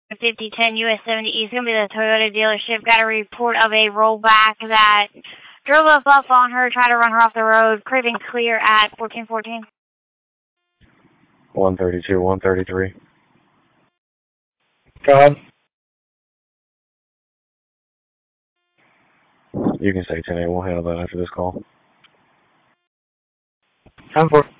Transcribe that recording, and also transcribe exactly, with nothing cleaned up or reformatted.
fifty ten U S seventy East, gonna be the Toyota dealership. Got a report of a rollback that drove up up on her, tried to run her off the road. Craving clear at fourteen fourteen. one thirty-two, one thirty-three. Go ahead. You can say ten eight. We'll handle that after this call. ten four.